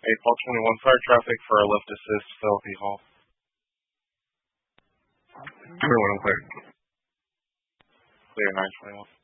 Paul 21, fire traffic for a left assist, Philippi Hall. Everyone clear. Clear 921.